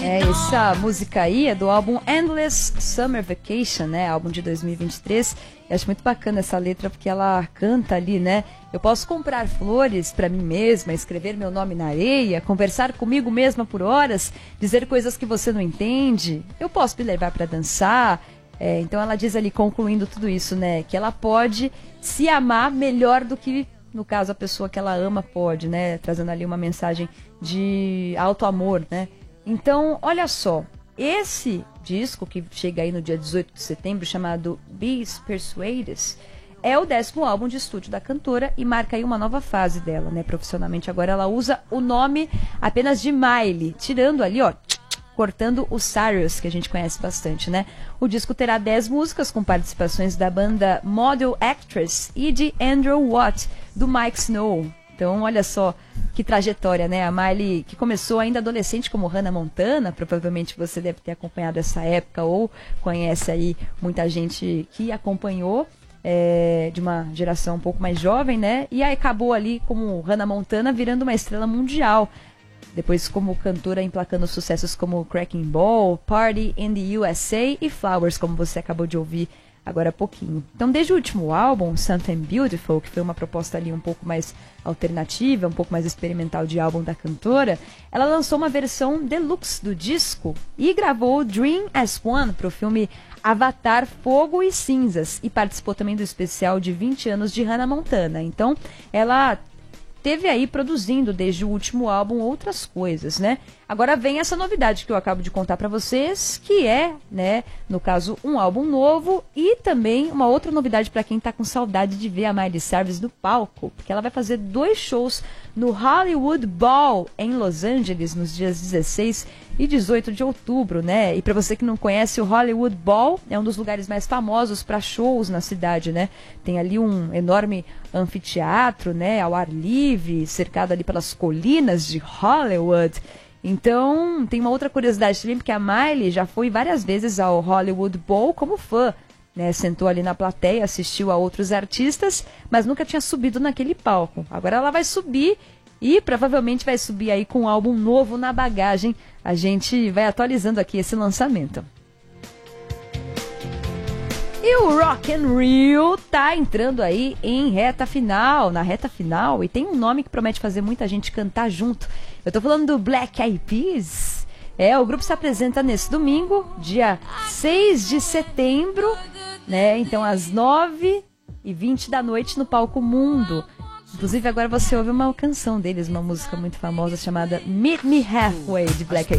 Essa música aí é do álbum Endless Summer Vacation, né? Álbum de 2023. Eu acho muito bacana essa letra porque ela canta ali, né? Eu posso comprar flores pra mim mesma, escrever meu nome na areia, conversar comigo mesma por horas, dizer coisas que você não entende. Eu posso me levar pra dançar. Então ela diz ali, concluindo tudo isso, né? Que ela pode se amar melhor do que, no caso, a pessoa que ela ama pode, né? Trazendo ali uma mensagem de auto-amor, né? Então, olha só, esse disco que chega aí no dia 18 de setembro, chamado Be Persuaded, é o 10º álbum de estúdio da cantora e marca aí uma nova fase dela, né? Profissionalmente agora ela usa o nome apenas de Miley, tirando ali, ó, cortando o Cyrus, que a gente conhece bastante, né? O disco terá 10 músicas com participações da banda Model Actress e de Andrew Watt, do Mike Snow. Então, olha só que trajetória, né? A Miley, que começou ainda adolescente como Hannah Montana, provavelmente você deve ter acompanhado essa época ou conhece aí muita gente que acompanhou, de uma geração um pouco mais jovem, né? E aí acabou ali como Hannah Montana virando uma estrela mundial. Depois como cantora emplacando sucessos como Cracking Ball, Party in the USA e Flowers, como você acabou de ouvir agora há pouquinho. Então, desde o último álbum, Something Beautiful, que foi uma proposta ali um pouco mais alternativa, um pouco mais experimental de álbum da cantora, ela lançou uma versão deluxe do disco e gravou Dream as One para o filme Avatar Fogo e Cinzas e participou também do especial de 20 anos de Hannah Montana. Então, ela teve aí produzindo desde o último álbum outras coisas, né? Agora vem essa novidade que eu acabo de contar pra vocês, que é, né, no caso, um álbum novo e também uma outra novidade pra quem tá com saudade de ver a Miley Cyrus no palco, porque ela vai fazer 2 shows no Hollywood Bowl em Los Angeles nos dias 16 e 18 de outubro, né? E pra você que não conhece, o Hollywood Bowl é um dos lugares mais famosos para shows na cidade, né? Tem ali um enorme anfiteatro, né, ao ar livre, cercado ali pelas colinas de Hollywood. Então, tem uma outra curiosidade também, porque a Miley já foi várias vezes ao Hollywood Bowl como fã, né? Sentou ali na plateia, assistiu a outros artistas, mas nunca tinha subido naquele palco. Agora ela vai subir e provavelmente vai subir aí com um álbum novo na bagagem. A gente vai atualizando aqui esse lançamento. E o Rock in Rio tá entrando aí na reta final, e tem um nome que promete fazer muita gente cantar junto. Eu tô falando do Black Eyed Peas. O grupo se apresenta nesse domingo, dia 6 de setembro, né? Então às 9h20 da noite no Palco Mundo. Inclusive agora você ouve uma canção deles, uma música muito famosa chamada Meet Me Halfway, de Black Eyed Peas.